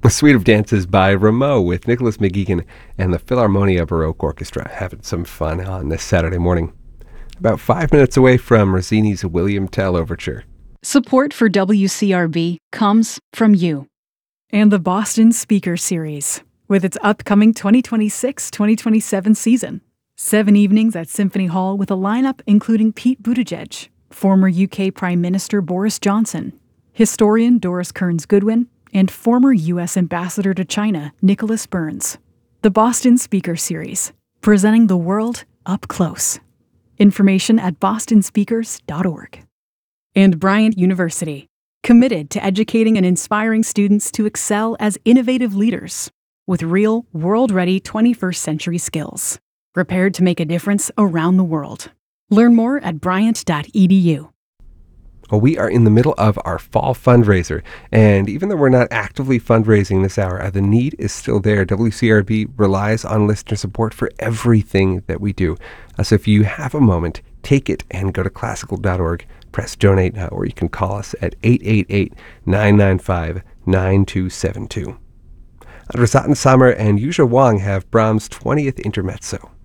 A suite of dances by Rameau with Nicholas McGeegan and the Philharmonia Baroque Orchestra, having some fun on this Saturday morning. About 5 minutes away from Rossini's William Tell Overture. Support for WCRB comes from you. And the Boston Speaker Series, with its upcoming 2026-2027 season. 7 evenings at Symphony Hall with a lineup including Pete Buttigieg, former UK Prime Minister Boris Johnson, historian Doris Kearns-Goodwin, and former U.S. Ambassador to China Nicholas Burns. The Boston Speaker Series, presenting the world up close. Information at bostonspeakers.org. And Bryant University, committed to educating and inspiring students to excel as innovative leaders with real, world-ready 21st century skills, prepared to make a difference around the world. Learn more at bryant.edu. Well, we are in the middle of our fall fundraiser, and even though we're not actively fundraising this hour, the need is still there. WCRB relies on listener support for everything that we do. So if you have a moment, take it and go to classical.org, press donate, or you can call us at 888-995-9272. Andra Sattensammer and Yuzha Wang have Brahms' 20th Intermezzo.